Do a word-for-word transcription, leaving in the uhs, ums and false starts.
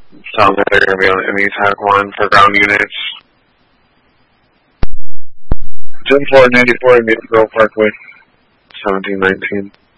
Sounds like they're going to be on any T A C one for ground units. ten four ninety-four, Maple Grove Parkway, seventeen nineteen.